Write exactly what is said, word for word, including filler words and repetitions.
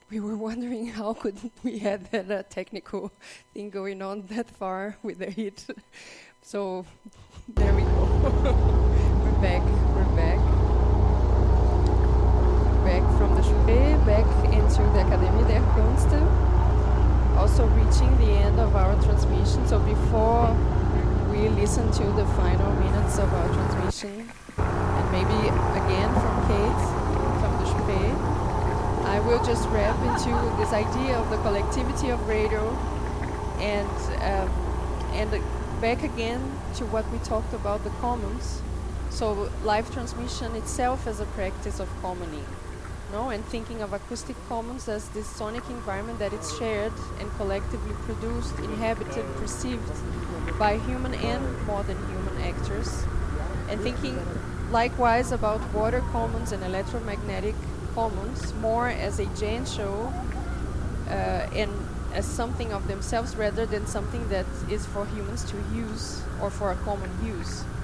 we were wondering how could we have that uh, technical thing going on that far with the heat. So there we go. We're back. We're back. Back from the Chupé, back into the Akademie der Künste. Also reaching the end of our transmission. So before we listen to the final minutes of our transmission, and maybe again from Kate, from the Chupé, I will just wrap into this idea of the collectivity of radio, and um, and uh, back again to what we talked about, the commons. So live transmission itself as a practice of commoning, no, and thinking of acoustic commons as this sonic environment that is shared and collectively produced, inhabited, perceived by human and modern human actors, and thinking likewise about water commons and electromagnetic commons more as a giant show uh, and as something of themselves rather than something that is for humans to use or for a common use.